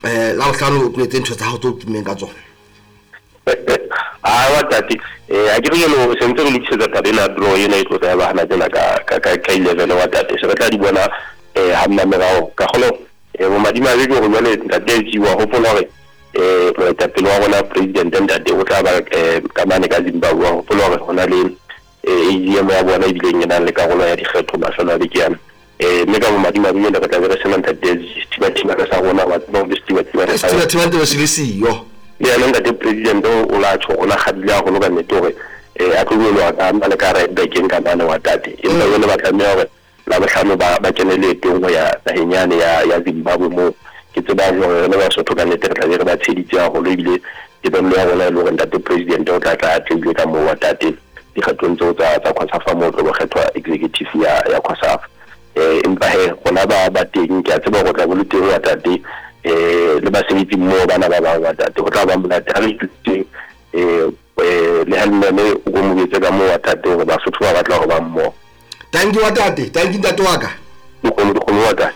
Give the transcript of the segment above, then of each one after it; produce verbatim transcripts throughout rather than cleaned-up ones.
eh la hlano o plete ntho tsa ho tlo tumeng ka tsona ah wa tati eh a ke re lo sentse re litse tsa dela draw yena e tlo ya bana tela ka ka ka eleven wa tati se re tla di bona eh ha mna merao ka kholo e mo madima le go jale ntate jiwa ho pona re eh re tapelo wa bona president ntate o tla ba ka mane ka Zimbabwe ho pona re hona le eh e ya bona e dileng yana le karolo ya dikgetho national ke yana eh me ka mo madima le ka tla re sena ntate stiba tima ka sa rona wa no stiba tima ka sa stiba tima de silisiyo ya nna ntate president o la tsho ona khadila go no ka netore eh a tlo lo ka mala ka right back en ka bana wa tate e ba yona ba tlameha gore la bohlano ba ba kenele teng ya tahenyane ya ya Zimbabwe mo ke tseba gore le ba sotho ka nete tla re ba tsheditse a go le bile ke ba le bona le gore ntate president o tla tla tlile ka mo wa tate di khatlong tso tsa tsa khwasafa mo tlo kgethwa executive ya ya khwasafa eh empa he gona ba ba teng ke a tseba go tla bo le teng wa tate eh le ba sebetsi mo bana ba ba wa tate go tla ba mona tla le teng eh le halmane o go moetse ka mo wa tate go ba sotho ba batla go ba mo. Thank you watate, thank you ntate waka. Dikgomo dikgomo watate.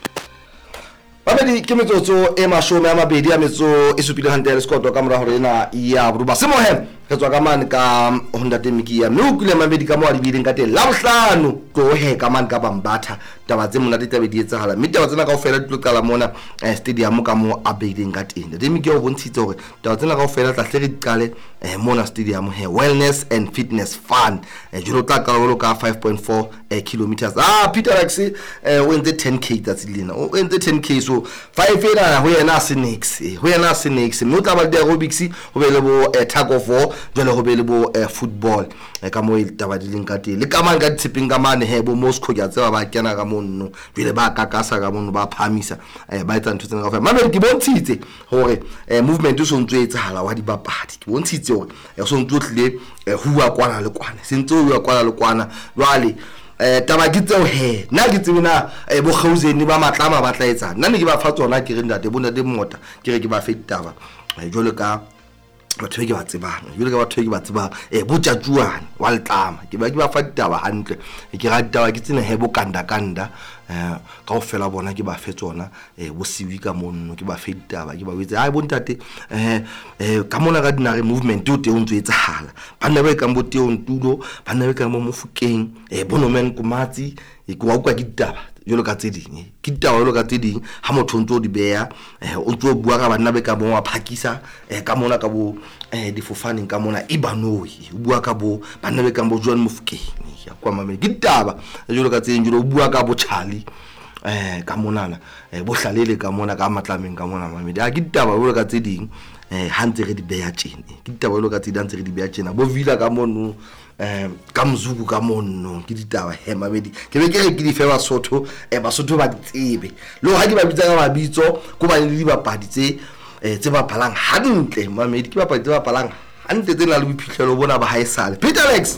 Babedi ke metsotso e mashome a mabedi a metso e supile hantele skoto ka mora hore ena ya buruba se mohem re tswa ka mane ka Honda Temiki ya no kule mabedi ka mo a dibileng ka teng la bohlano tlo he ka mane ka bambatha taba tse mona di tabe di etsahala mme taba tsena kaofela di tlo qala mona stadium ka mo a beileng ka teng Temiki o bontshitse hore taba tsena kaofela tla hle re qale mona stadium he wellness and fitness fund jolo tla qala ka five point four kilometers ah Peter Rex o entse ten k that's lena o entse ten k so five ena ho yena se nix ho yena se nix mo tla ba di aerobics ho be le bo tag of war jole ho be le bo football ka mo e taba di leng ka teng le ka mang ka tipping ka mane he bo Moscow ya tseba ba kena ka monno jole ba kakasa ka monno ba phamisa ba etsa ntho tsena ka fa mame ke bontshitse hore movement o so ntse etsahala wa di bapadi ke bontshitse hore e so ntse tlile huwa kwana le kwana sentse huwa kwana le kwana jwale eh taba ke tseo he nna ke tsebena bo Gauzeni ba matlama ba tla etsa nna ne ke ba fa tsona ke re ntate bona de mota ke re ke ba fe taba jole ka batho ke ba tsebang jole ka batho ke ba tsebang eh botjatjuane wa letlama ke ba ke ba fa taba hantle ke ra taba ke tsena he bo kanda kanda eh kaofela bona ke ba fe tsona eh bo siwi ka monno ke ba fe taba ke ba wetse ha bontate eh eh ka mona ka dinare movement o te o ntse etsahala bana ba ka mbote o ntulo bana ba ka mo mofukeng eh bonomen kumatsi e kwa kwa ditaba jolo ka tseding ke ditaba jolo ka tseding ha motho ntse o di beya eh o ntse o bua ka bana ba ka mo wa phakisa eh ka mona ka bo eh difofaneng ka mona ibanoi o bua ka bo bana ba ka mo John Mofukeng ya kwa mamele ke ditaba jolo ka tseding jolo o bua ka bo Charlie eh ka mona na eh bo hlalele ka mona ka matlameng ka mona mamedi a ke ditaba jolo ka tseding eh hantse re di beya tjene ke ditaba jolo ka tseding hantse re di beya tjena bo Villa ka mono eh ka Mzuku ka monno ke ditaba he mamedi ke be ke re ke di fe Basotho eh Basotho ba tsebe lo ha di ba bitsa ka mabitso go ba le di bapadi tse eh tse ba phalang hantle mamedi ke bapadi tse ba phalang hantle tse na le bophihlelo bona ba haesale Peter Rex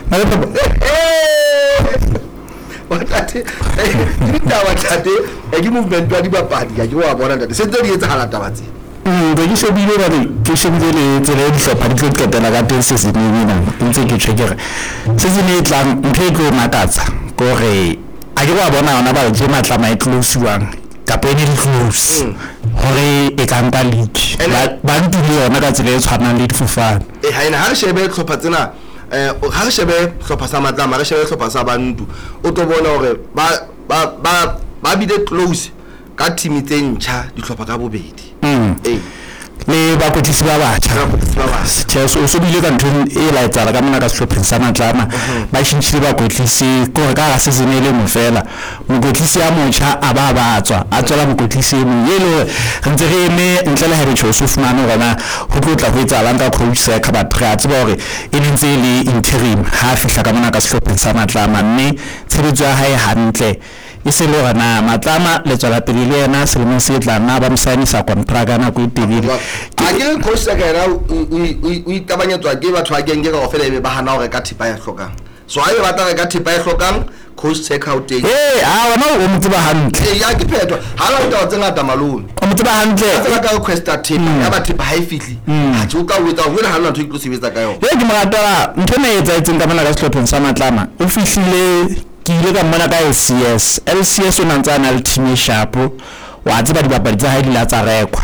watate eh ditaba tate e ke movement wa di bapadi ya ke wa bona ntate se tse di etsahala taba tse be ke shebile ba re ke shebile le tsela e dihlopha di tlo qetela ka teng se se nena ntse ke tshekere se se ne tlang ntho e tlo matatsa gore a ke ba bona ona ba je matlama e tlosiwang ka pene di close gore e ka nka league ba ntule yona ka tsela e tshwanang le difofane e ha ina ha shebe tlhopha tsena eh ha re shebe tlhopha sa matlama re shebe tlhopha sa bantu o tlo bona hore ba ba ba ba bile close ka team tse ntjha di tlhopha ka bobedi eh le ba kotlisi ba batjha tjhe so so bile ka ntho e la etsala ka mona ka sehlopheng sa matlama ba shintshile ba kotlisi ko ka ga se senele mo fela mo kotlisi ya motjha a ba batswa a tswela mo kotlisi mo yelo re ntse re eme ntle le ha re Joseph Mano gona ho tlotla ho etsa langa coach sa ka ba tre a tseba hore e ntse le interim ha fihla ka mona ka sehlopheng sa matlama mme tshebetso ya hae hantle e se le gona matlama le tswela pele le yena selemo se tla na ba msainisa contract na go itebile a ke coach sa ka ra o itabanyetswa ke batho ba genge ka ofela ebe ba hana hore ka thipa ya hlokang so ha e batla ka thipa ya hlokang coach check out e eh a wena o moteba hantle e ya ke phetwa ha la ntwa tse ngata malone o moteba hantle ka ka request a tip ya ba thipa ha e fitli ha tso ka o etsa ho le ha nna ntho e tlo sebetsa ka yona e ke mratela ntho ne etsa etseng ka mona ka sehlopheng sa matlama o fihlile ke ile ka mona ka L C S L C S o nantsa na le team e sharp wa tseba di bapadi tsa hae di la tsa rekwa